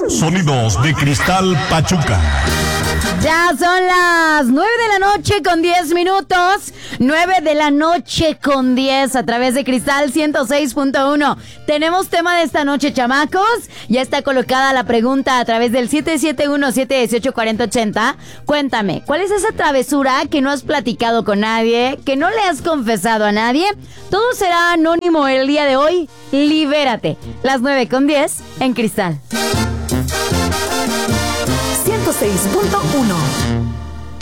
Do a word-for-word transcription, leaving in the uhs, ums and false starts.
Sonidos de Cristal Pachuca. Ya son las nueve de la noche con diez minutos. nueve de la noche con diez a través de Cristal ciento seis punto uno. Tenemos tema de esta noche, chamacos. Ya está colocada la pregunta a través del siete siete uno, siete uno ocho, cuatro cero ocho cero. Cuéntame, ¿cuál es esa travesura que no has platicado con nadie, que no le has confesado a nadie? Todo será anónimo el día de hoy. Libérate. Las nueve con diez en Cristal ciento seis punto uno.